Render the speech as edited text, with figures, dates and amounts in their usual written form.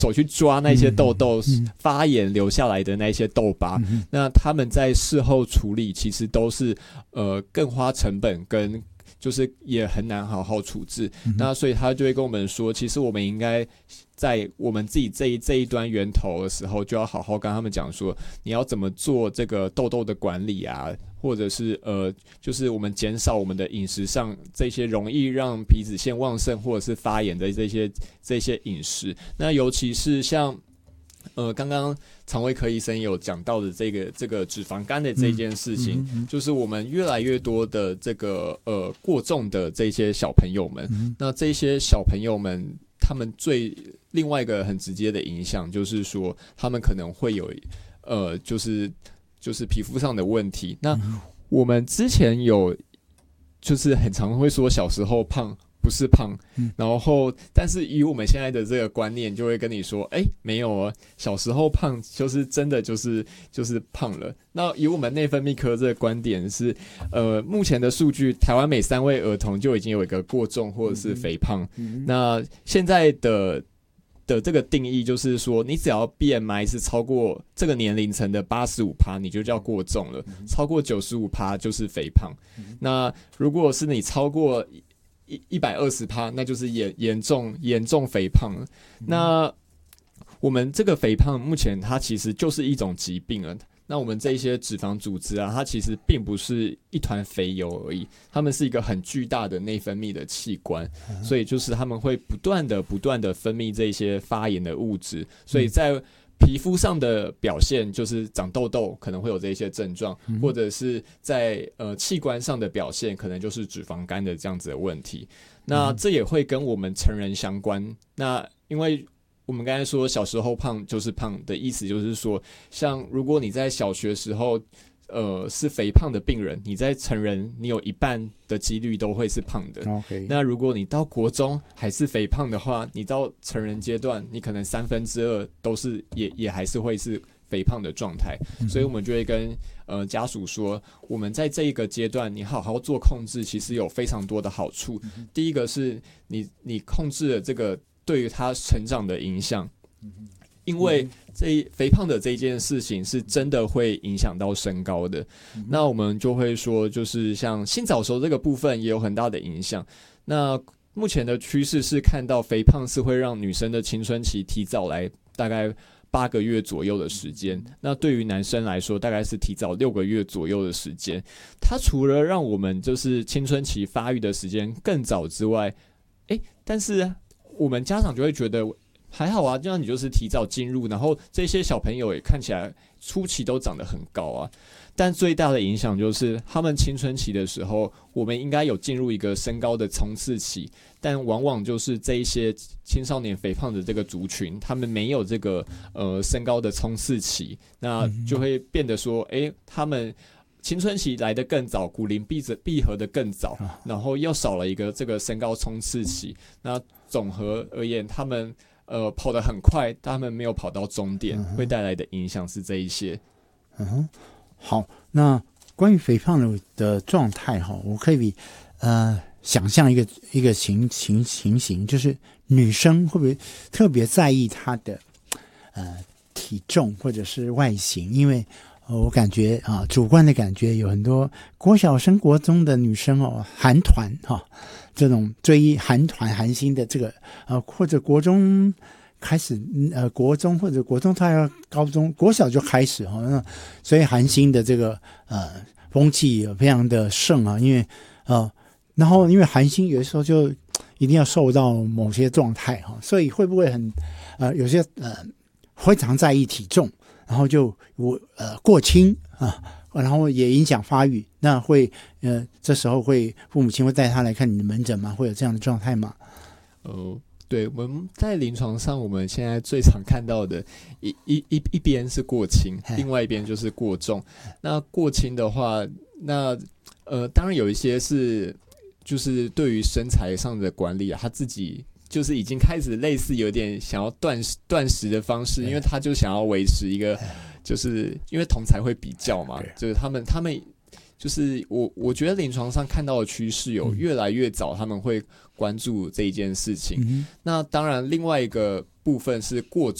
走去抓那些痘痘发炎留下来的那些痘疤，那他们在事后处理其实都是更花成本跟就是也很难好好处置，那所以他就会跟我们说，其实我们应该在我们自己这一端源头的时候，就要好好跟他们讲说，你要怎么做这个痘痘的管理啊，或者是就是我们减少我们的饮食上这些容易让皮脂腺旺盛或者是发炎的这些饮食，那尤其是像刚刚肠胃科医生有讲到的这个脂肪肝的这件事情，就是我们越来越多的这个过重的这些小朋友们，那这些小朋友们他们另外一个很直接的影响就是说，他们可能会有就是皮肤上的问题。那我们之前有就是很常会说小时候胖不是胖，然后但是以我们现在的这个观念，就会跟你说，没有啊，小时候胖就是真的就是胖了。那以我们内分泌科这个观点是，目前的数据，台湾每3位儿童就已经有一个过重或者是肥胖。那现在的这个定义就是说，你只要 BMI 是超过这个年龄层的 85%， 你就叫过重了，超过 95% 就是肥胖。那如果是你超过120%，那就是严重肥胖了。那我们这个肥胖目前它其实就是一种疾病了。那我们这些脂肪组织啊，它其实并不是一团肥油而已，它们是一个很巨大的内分泌的器官，所以就是他们会不断的分泌这些发炎的物质，所以在皮肤上的表现就是长痘痘可能会有这些症状，或者是在器官上的表现可能就是脂肪肝的这样子的问题。那这也会跟我们成人相关。那因为我们刚才说小时候胖就是胖的意思，就是说像如果你在小学时候是肥胖的病人，你在成人你有一半的几率都会是胖的。那如果你到国中还是肥胖的话，你到成人阶段你可能2/3都是也还是会是肥胖的状态。所以我们就会跟家属说，我们在这一个阶段你好好做控制，其实有非常多的好处。第一个是你控制了这个对于他成长的影响，因为肥胖的这件事情是真的会影响到身高的。那我们就会说，就是像性早熟这个部分也有很大的影响。那目前的趋势是看到肥胖是会让女生的青春期提早来大概8个月左右的时间，那对于男生来说大概是提早6个月左右的时间。它除了让我们就是青春期发育的时间更早之外，但是我们家长就会觉得还好啊，这样你就是提早进入，然后这些小朋友也看起来初期都长得很高啊。但最大的影响就是他们青春期的时候，我们应该有进入一个身高的冲刺期，但往往就是这一些青少年肥胖的这个族群，他们没有这个身高的冲刺期，那就会变得说，他们青春期来得更早，骨龄闭合得更早，然后又少了一个这个身高冲刺期。那总和而言，他们跑得很快，但他们没有跑到终点，会带来的影响是这一些。 好，那关于肥胖的状态我可以想象一个情形，就是女生会不会特别在意她的体重或者是外形？因为我感觉主观的感觉有很多国小升国中的女生韩团这种追韩团韩星的这个或者国中开始国中或者国中他要高中国小就开始所以韩星的这个风气非常的盛因为然后因为韩星有的时候就一定要受到某些状态所以会不会很有些非常在意体重，然后就过轻然后也影响发育，那会这时候会父母亲会带他来看你的门诊吗？会有这样的状态吗？ 对，我们在临床上我们现在最常看到的一边是过轻，另外一边就是过重。那过轻的话，那当然有一些是就是对于身材上的管理他自己就是已经开始类似有点想要断食的方式，因为他就想要维持一个，就是因为同才会比较嘛，就是他们就是我觉得临床上看到的趋势有越来越早他们会关注这一件事情。那当然另外一个部分是过